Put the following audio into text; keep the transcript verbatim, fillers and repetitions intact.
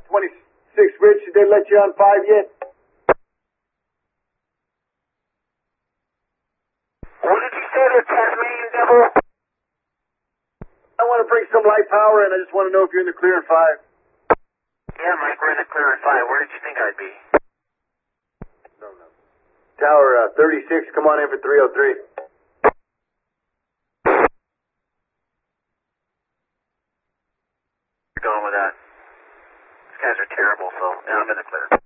twenty-six, Rich, did they let you on five yet? What did you say there, Tasmanian devil? I want to bring some light power, and I just want to know if you're in the clear in five. Yeah, Mike, we're in the clear in five. Where did you think I'd be? No, no. Tower uh, thirty-six, come on in for three oh three. Going with that. These guys are terrible, so now I'm in the clear.